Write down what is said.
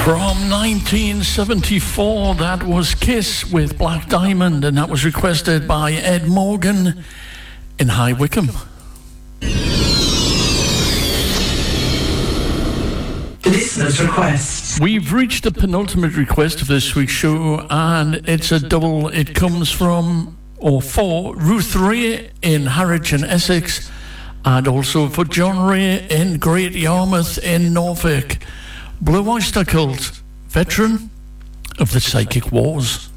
From 1974, that was Kiss with Black Diamond, and that was requested by Ed Morgan in High Wycombe. Listener's request. We've reached the penultimate request of this week's show, and it's a double. It comes from, or for, Ruth Ray in Harwich in Essex, and also for John Ray in Great Yarmouth in Norfolk. Blue Oyster Cult, veteran of the Psychic Wars.